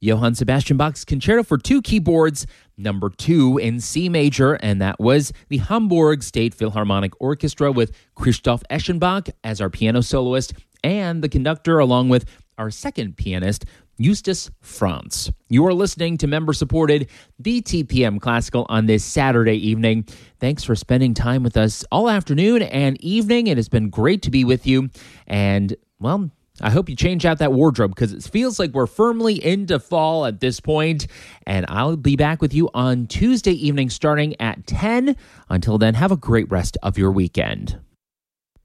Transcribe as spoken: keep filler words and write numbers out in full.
Johann Sebastian Bach's Concerto for Two Keyboards, number two in C major, and that was the Hamburg State Philharmonic Orchestra with Christoph Eschenbach as our piano soloist and the conductor, along with our second pianist, Eustace Franz. You are listening to member-supported B T P M Classical on this Saturday evening. Thanks for spending time with us all afternoon and evening. It has been great to be with you. And, well, I hope you change out that wardrobe because it feels like we're firmly into fall at this point. And I'll be back with you on Tuesday evening starting at ten. Until then, have a great rest of your weekend.